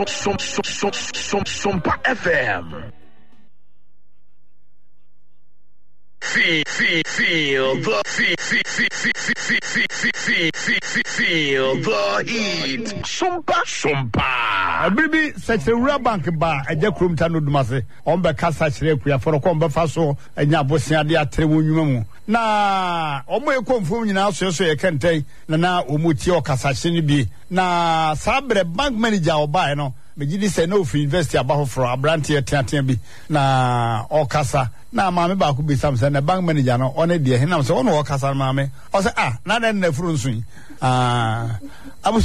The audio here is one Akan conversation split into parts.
Sompa FM. Feel the heat. Sompa. Abribi such a real bank bar a jack room tanu dumase on the Casa Chirepia for a comba faso and Yabosia de Atremumu. Na omo confirm you now so you can take na umutio Casashini be na Sabre bank manager or buy no. Megidi say no for university about for a brand here bi na Okasa na mame ba ku bi sam say na bank manager no one dey hinam say one Okasa mame o say na den na furu nsun abus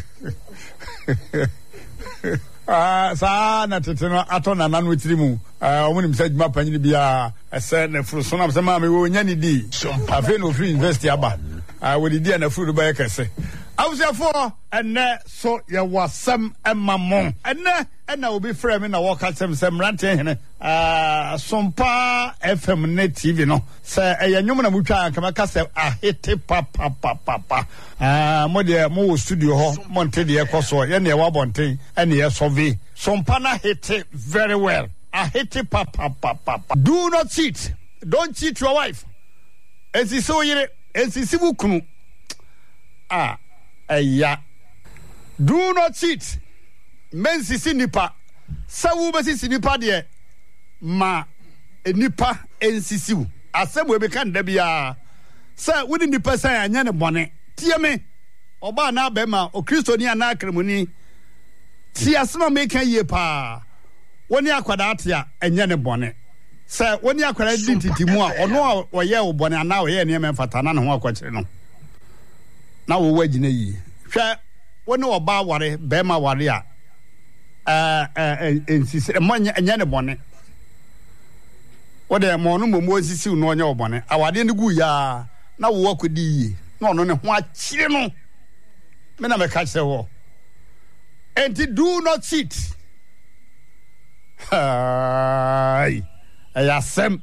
sa na teteno ato na nanu tiri mu omunim say djuma panyi bia say na furu so na say mame wo nya ni di afi no free university aba wo di na furu ba yakase Awusefo ene so ye wasam emamon ene obi frɛ me na wɔka sem rante hene Sompa FM ne TV no sɛ ɛyɛ nwom na mutwa kama ka sɛ ahete papa mo de mo wo studio hɔ mo nte de ɛkɔso ye ne ɛwa bonten ene ye sove Sompa na hete very well ahete papa do not cheat, don't cheat your wife esi so yire esi sibu kunu Aya. Do not cheat. Men sisi nipa. Sawu be sisi nipa de ma nipa ensisiu. Asem we be kan da bia. Sa wudi nipa san anya ne bone. Tie me. Oba na be ma o Kristoni ana akremuni. Tie asema me kan ye pa. Woni akwada atia anya ne bone. Sa woni akwada di titimu a ono a oye wo bone ana oye ne mfata na ho akwakire no. Na wo wagina yi hwe woni oba ware be ma ware a ensisi mo anya ne bone wode mo no mo osisi no onya obone awade ne gu ya na wo akodi yi na ono ne ho akire no me na me ka kire wo enti do not cheat ayasem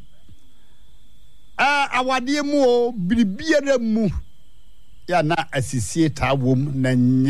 awade mu o biribia na mu ya na asisie ta wom na